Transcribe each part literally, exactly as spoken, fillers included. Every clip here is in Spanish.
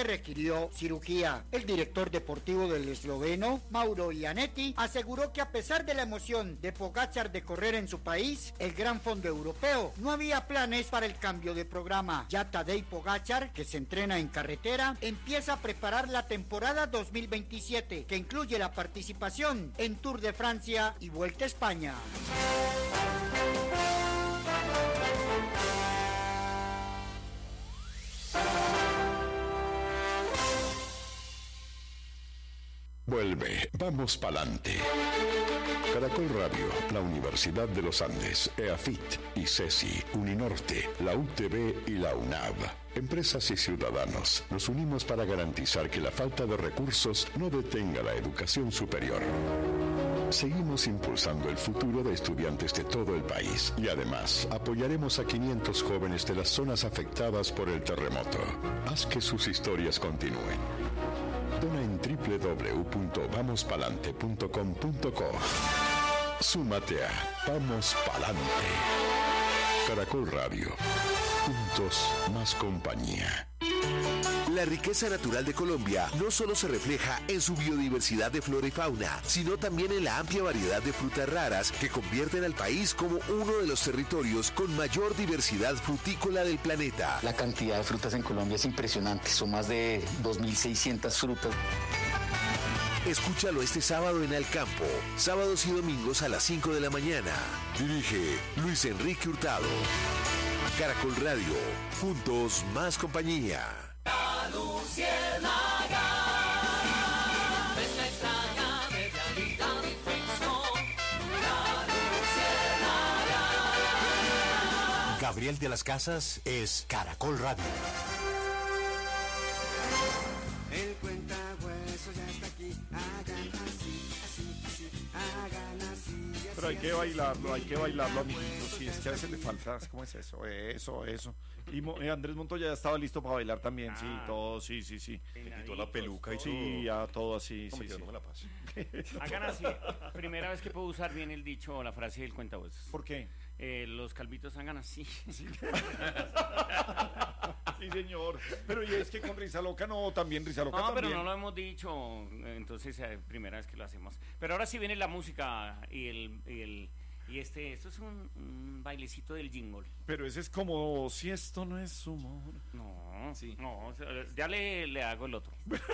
requirió cirugía. El director deportivo del esloveno, Mauro Iannetti, aseguró que a pesar de la emoción de Pogačar de correr en su país, el Gran Fondo Europeo, no había planes para el cambio de programa. Ya Tadej Pogačar, que se entrena en carretera, empieza a preparar la temporada dos mil veintisiete, que incluye la participación en Tour de Francia y Vuelta a España. Vuelve, vamos pa'lante. Caracol Radio, la Universidad de los Andes, EAFIT, ICESI, Uninorte, la U T B y la UNAV. Empresas y ciudadanos, nos unimos para garantizar que la falta de recursos no detenga la educación superior. Seguimos impulsando el futuro de estudiantes de todo el país y además apoyaremos a quinientos jóvenes de las zonas afectadas por el terremoto. Haz que sus historias continúen. Dona en doble u doble u doble u punto vamos palante punto com punto co. Súmate a Vamos Palante. Caracol Radio. Juntos más compañía. La riqueza natural de Colombia no solo se refleja en su biodiversidad de flora y fauna, sino también en la amplia variedad de frutas raras que convierten al país como uno de los territorios con mayor diversidad frutícola del planeta. La cantidad de frutas en Colombia es impresionante, son más de dos mil seiscientas frutas. Escúchalo este sábado en Al Campo, sábados y domingos a las cinco de la mañana. Dirige Luis Enrique Hurtado. Caracol Radio, juntos más compañía. La luciérnaga, esta extraña de realidad y ficción. La luciérnaga. Gabriel de las Casas es Caracol Radio. El cuentahueso ya está aquí. Hagan así, así, así. Hagan así, así. Pero hay que bailarlo, hay que bailarlo, amiguitos. Si es que a veces le falta, ¿cómo es eso? Eso, eso. Y Mo, eh, Andrés Montoya ya estaba listo para bailar también, ah, sí, todo, sí, sí, sí. Se quitó la peluca y todo. Sí, ya todo así, sí, sí. No me la pase. Hagan así. Primera vez que puedo usar bien el dicho o la frase del cuentahuesos. ¿Por qué? Eh, los calvitos hagan así. Sí. Sí, señor. Pero y es que con Risa Loca no, también Risa Loca no, también. No, pero no lo hemos dicho, entonces eh, primera vez que lo hacemos. Pero ahora sí viene la música y el... Y el Y este, esto es un, un bailecito del jingle. Pero ese es como, si esto no es humor. No, sí. No, ya le, le hago el otro.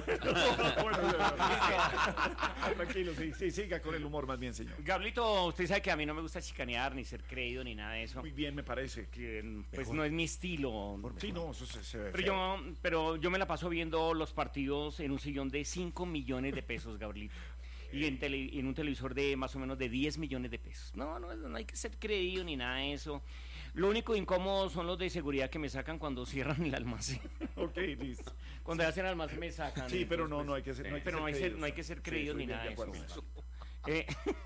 Tranquilo, sí, sí, siga con el humor más bien, señor. Gablito, usted sabe que a mí no me gusta chicanear, ni ser creído, ni nada de eso. Muy bien, me parece. Que, pues mejor. No es mi estilo. Sí, no, eso se, se ve pero yo, pero yo me la paso viendo los partidos en un sillón de cinco millones de pesos, Gablito. Y en, tele, en un televisor de más o menos de diez millones de pesos. No, no, no hay que ser creído ni nada de eso. Lo único incómodo son los de seguridad que me sacan cuando cierran el almacén. Ok, listo. Cuando hacen el almacén me sacan. Sí, pero no, no hay que ser, no hay que pero ser no hay, creídos. Ser, no hay que ser creído sí, ni nada de eso. eso. Eh,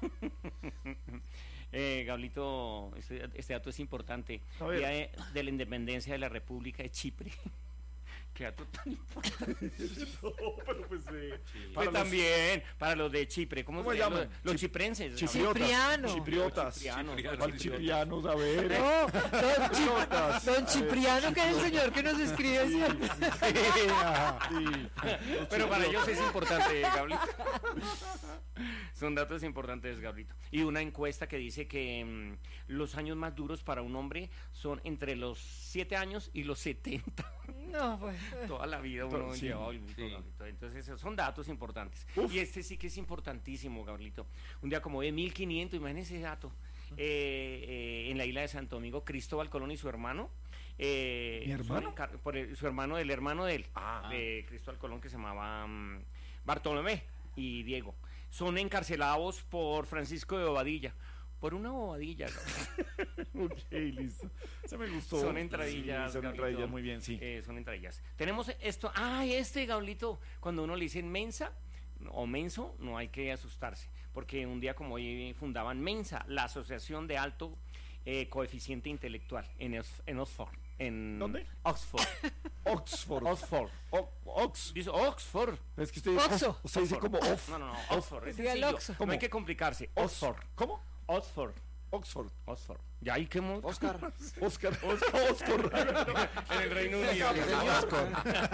eh, Gablito, este, este dato es importante. Día de, de la independencia de la República de Chipre. Qué dato tan importante. No, pero pues, eh, sí. Pues para también, los, para los de Chipre. ¿Cómo, ¿Cómo se llaman? Los, los chiprenses. Cipriano. Chipriotas. Ciprianos. Ciprianos. Ciprianos, a ver. No, don, Chip, don Cipriano, que es el señor que nos escribe. Sí, sí, sí. Pero para ellos es importante, Gablito. Son datos importantes, Gablito. Y una encuesta que dice que mmm, los años más duros para un hombre son entre los siete años y los setenta. No, pues. Toda la vida uno sí, lleva sí. Entonces esos son datos importantes. Uf. Y este sí que es importantísimo, Gablito. Un día como de mil quinientos, imagínense ese dato. Eh, eh, en la isla de Santo Domingo, Cristóbal Colón y su hermano. Eh, ¿Mi hermano? Su, por el, su hermano del hermano de él, ah. de Cristóbal Colón, que se llamaba um, Bartolomé y Diego. Son encarcelados por Francisco de Bobadilla. Por una bobadilla. Ok, listo. Se me gustó. Son entradillas. Sí, son Gablito. entradillas, muy bien, sí. Eh, son entradillas. Tenemos esto. ¡Ay, ah, este, Gablito! Cuando uno le dice mensa o menso, no hay que asustarse. Porque un día como hoy fundaban Mensa, la Asociación de Alto eh, Coeficiente Intelectual, en, en Oxford. En ¿Dónde? Oxford. Oxford. Oxford. O, Ox. Dice Oxford. Es que usted Oxo. Usted dice como off. No, no, no. Oxford. Es sencillo. No hay que complicarse. Oxford. ¿Cómo? Oxford. Oxford. Oxford. ¿Ya ahí qué? Oscar. Oscar. Oscar. En el Reino Unido. Oscar.